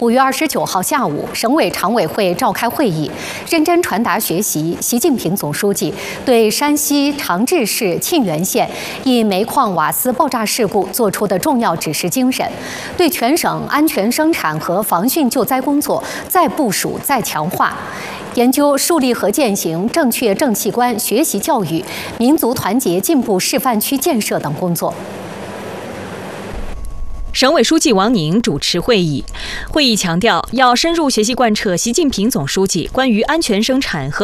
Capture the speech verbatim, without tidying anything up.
五月二十九号下午，省委常委会召开会议，认真传达学习习近平总书记对山西长治市沁源县一煤矿瓦斯爆炸事故作出的重要指示精神，对全省安全生产和防汛救灾工作再部署、再强化。 研究树立和践行正确正气观学习教育、民族团结进步示范区建设等工作。 省委书记王宁主持会议，会议强调要深入学习贯彻习近平总书记关于安全生产和